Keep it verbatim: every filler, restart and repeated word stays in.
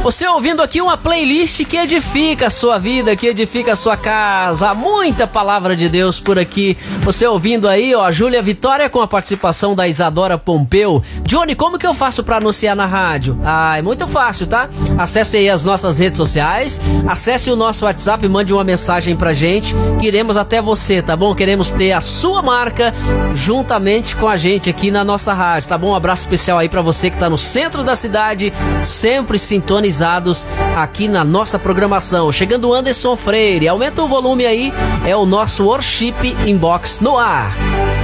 Você ouvindo aqui uma playlist que edifica a sua vida, que edifica a sua casa. Muita palavra de Deus por aqui. Você ouvindo aí, ó, a Júlia Vitória com a participação da Isadora Pompeu. Johnny, como que eu faço pra anunciar na rádio? Ah, é muito fácil, tá? Acesse aí as nossas redes sociais, acesse o nosso WhatsApp, mande uma mensagem pra gente, que iremos até você, tá bom? Queremos ter a sua marca juntamente com a gente aqui na nossa rádio, tá bom? Um abraço especial aí pra você que tá no centro da cidade, sempre sintonizados aqui na nossa programação. Chegando o Anderson Freire, aumenta o volume aí, é o nosso Worship Inbox no ar.